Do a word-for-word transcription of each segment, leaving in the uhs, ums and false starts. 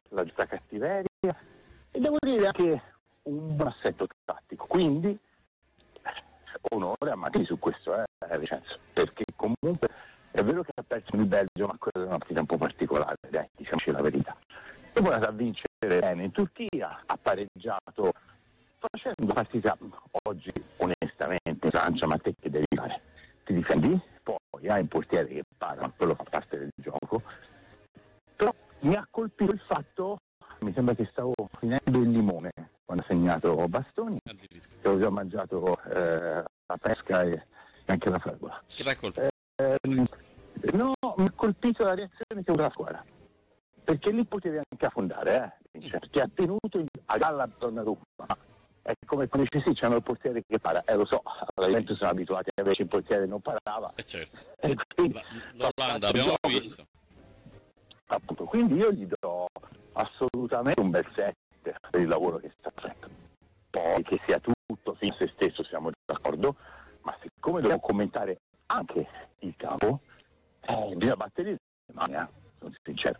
la giusta cattiveria e devo dire anche un buon assetto tattico, quindi onore a Magri su questo, eh, Vincenzo, perché comunque è vero che ha perso il Belgio, ma quella è una partita un po' particolare, dai, diciamoci la verità. È buona a vincere bene in Turchia, ha pareggiato facendo una partita oggi onestamente in Francia, ma te che devi fare? Ti difendi, poi hai un portiere che para, quello fa parte del gioco, però mi ha colpito il fatto, mi sembra che stavo finendo il limone quando ha segnato Bastoni, che ho già mangiato eh, la pesca e anche la fragola. Che l'ha colpito? Eh, no, mi ha colpito la reazione che ha avuto la squadra, perché lì potevi anche affondare, eh? Cioè, ti ha tenuto a galla Donnarumma. È come quando dice sì, c'hanno il portiere che para, eh lo so, ovviamente sono abituati a avere il portiere che non parava. Eh certo. E quindi, L'Olanda abbiamo visto. Appunto, quindi io gli do assolutamente un bel sette per il lavoro che sta facendo. Poi che sia tutto fino a se stesso siamo d'accordo, ma siccome dobbiamo commentare anche il campo, eh, bisogna battere le mani, eh, sono sincero.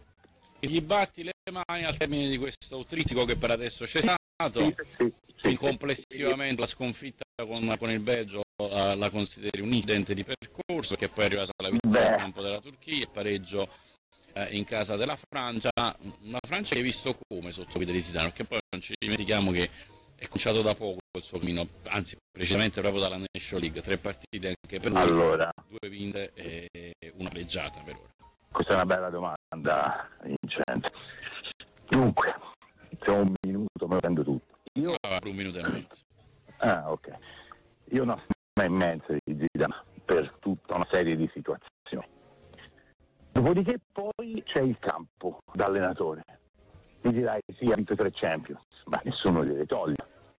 Gli batti le mani al termine di questo trittico che per adesso c'è stato. Sì, sì, sì, complessivamente sì. La sconfitta con, con il Belgio la, la consideri un incidente di percorso, che poi è arrivata la vittoria al campo della Turchia, il pareggio eh, in casa della Francia, una Francia che hai visto come sotto guida di Zidane, perché poi non ci dimentichiamo che è cominciato da poco il suo cammino, anzi precisamente proprio dalla National League, tre partite anche per lui, allora, due vinte e una pareggiata per ora. Questa è una bella domanda, Vincenzo. Dunque, siamo un minuto, me lo prendo tutto. Io... Ah, un minuto e mezzo. Ah, ok. Io ho una stima immensa di Zidane per tutta una serie di situazioni. Dopodiché poi c'è il campo da allenatore. Mi dirai sì, ha vinto tre Champions, ma nessuno gliele toglie.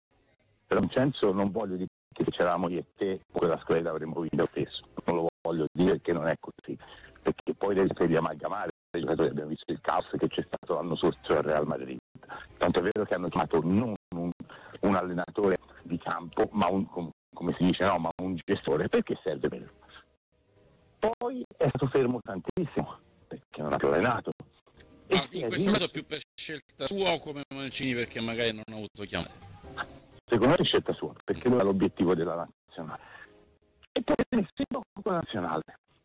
Per Vincenzo non voglio dire che se c'eravamo io e te, quella squadra avremmo vinto lo stesso. Non lo voglio dire perché non è così. Perché poi devi amalgamare i giocatori, abbiamo visto il caos che c'è stato l'anno scorso al Real Madrid. Tanto è vero che hanno chiamato non un, un allenatore di campo, ma un, come si dice, no, ma un gestore, perché serve meno. Poi è stato fermo tantissimo, perché non ha più allenato. Ma in questo caso più per scelta sua o come Mancini perché magari non ha avuto chiamate? Secondo me è scelta sua, perché lui ha l'obiettivo della nazionale. E poi il con la nazionale.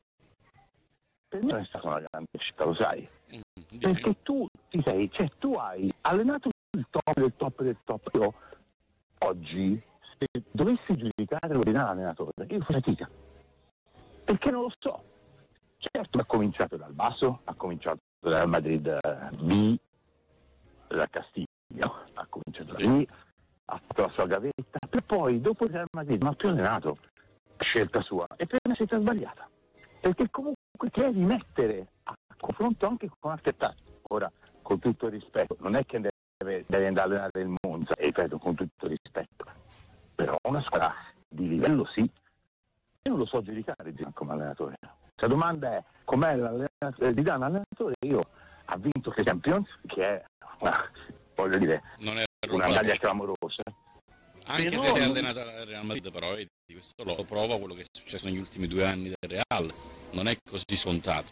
Per me non è stata una grande scelta, lo sai? Mm, perché tu ti sei, cioè tu hai allenato il top del top del top. Io oggi, se dovessi giudicare l'ordinario allenatore, io farei fatica. Perché non lo so. Certo ha cominciato dal basso, ha cominciato dal Madrid B, da Castiglio, ha cominciato da lì, ha fatto la sua gavetta, e poi dopo il Real Madrid non ha più allenato, scelta sua, e per me è stata sbagliata. Perché comunque ti devi mettere a confronto anche con altre età. Ora, con tutto il rispetto, non è che deve, deve andare a allenare il Monza, e ripeto, con tutto il rispetto, però una squadra di livello sì. Io non lo so giudicare come allenatore. La domanda è com'è l'allenatore di Zidane allenatore? Io ha vinto che Champions, che è una, voglio dire, non è una medaglia clamorosa. Anche però se sei allenato al Real Madrid, però vedi, questo lo prova quello che è successo negli ultimi due anni del Real, non è così scontato.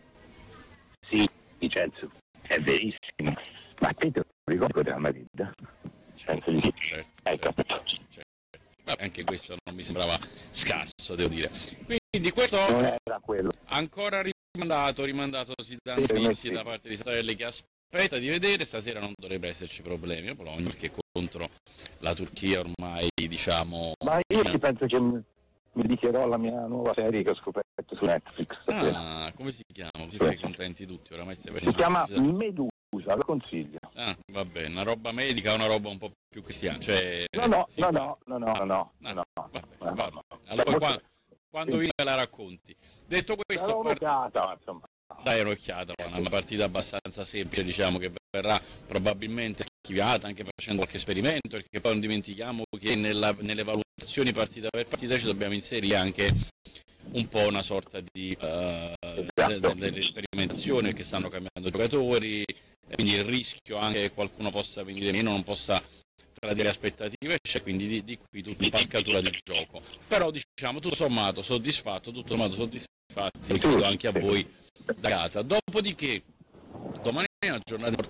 Sì, Vincenzo, è verissimo, ma te te lo ricordi il Real Madrid? Certo, di... certo, hai certo, capito? certo. Vabbè, anche questo non mi sembrava scarso, devo dire. Quindi questo non era quello. Ancora rimandato, rimandato si dà notizie da parte di Sarelli che aspetta di vedere. Stasera non dovrebbe esserci problemi a Bologna, perché contro la Turchia ormai, diciamo... Ma io ci penso che mi dichiarò la mia nuova serie che ho scoperto su Netflix stasera. Ah, come si chiama? Così fai contenti tutti, oramai stai si chiama Medusa, lo consiglio. Ah, va bene, una roba medica, una roba un po' più cristiana, cioè... No, no, no, no, no, no, no, no, no, no, va bene, no, va no. Allora Molto... quando, quando vieni me la racconti. Detto questo... Part... insomma. Dai un'occhiata, una partita abbastanza semplice, diciamo, che verrà probabilmente archiviata anche facendo qualche esperimento, perché poi non dimentichiamo che nella, nelle valutazioni partita per partita ci dobbiamo inserire anche un po' una sorta di uh, esatto. delle sperimentazioni, che stanno cambiando giocatori, quindi il rischio anche che qualcuno possa venire meno, non possa tradire aspettative, c'è, quindi di, di qui tutta impalcatura del gioco. Però diciamo tutto sommato soddisfatto, tutto sommato soddisfatti, credo anche a voi da casa. Dopodiché domani è una giornata